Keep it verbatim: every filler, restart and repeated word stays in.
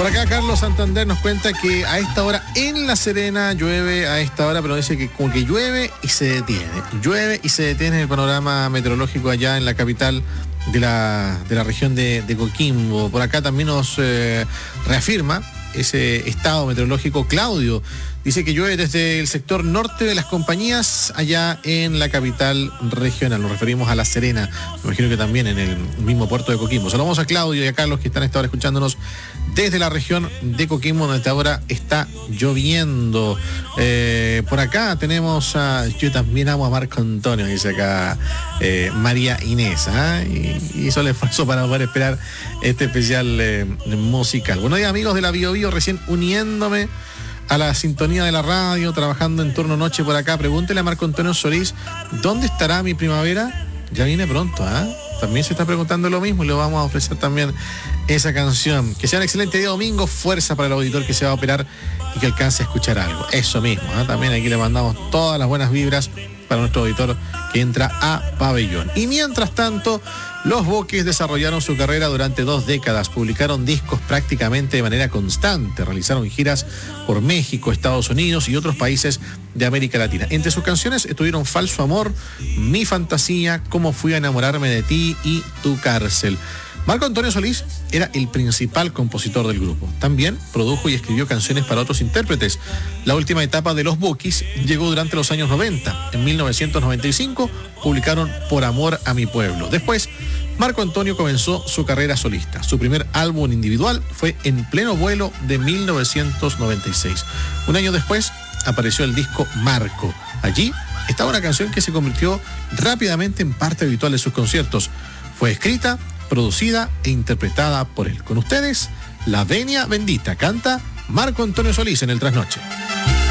Por acá Carlos Santander nos cuenta que a esta hora en La Serena llueve a esta hora, pero dice que como que llueve y se detiene. Llueve y se detiene el panorama meteorológico allá en la capital de la, de la región de, de Coquimbo. Por acá también nos eh, reafirma ese estado meteorológico Claudio. Dice que llueve desde el sector norte de las compañías allá en la capital regional. Nos referimos a La Serena. Me imagino que también en el mismo puerto de Coquimbo. Saludamos a Claudio y a Carlos que están a esta hora escuchándonos desde la región de Coquimbo, donde ahora está lloviendo. Eh, por acá tenemos a... Yo también amo a Marco Antonio, dice acá eh, María Inés. ¿eh? Y hizo el esfuerzo para poder esperar este especial eh, musical. Buenos días, amigos de la Bio Bio, recién uniéndome a la sintonía de la radio, trabajando en turno noche por acá. Pregúntele a Marco Antonio Solís, ¿dónde estará mi primavera? Ya viene pronto, ¿ah? ¿eh? También se está preguntando lo mismo y le vamos a ofrecer también esa canción. Que sea un excelente día domingo, fuerza para el auditor que se va a operar y que alcance a escuchar algo. Eso mismo, ¿eh? También aquí le mandamos todas las buenas vibras para nuestro auditor que entra a Pabellón. Y mientras tanto, los Boquis desarrollaron su carrera durante dos décadas, publicaron discos prácticamente de manera constante, realizaron giras por México, Estados Unidos y otros países de América Latina. Entre sus canciones estuvieron Falso Amor, Mi Fantasía, Cómo Fui a Enamorarme de Ti y Tu Cárcel. Marco Antonio Solís era el principal compositor del grupo. También produjo y escribió canciones para otros intérpretes. La última etapa de los Boquis llegó durante los años noventa. En mil novecientos noventa y cinco publicaron Por Amor a Mi Pueblo. Después, Marco Antonio comenzó su carrera solista. Su primer álbum individual fue En Pleno Vuelo de mil novecientos noventa y seis. Un año después apareció el disco Marco. Allí estaba una canción que se convirtió rápidamente en parte habitual de sus conciertos. Fue escrita, producida e interpretada por él. Con ustedes, La Venia Bendita, canta Marco Antonio Solís en el Trasnoche.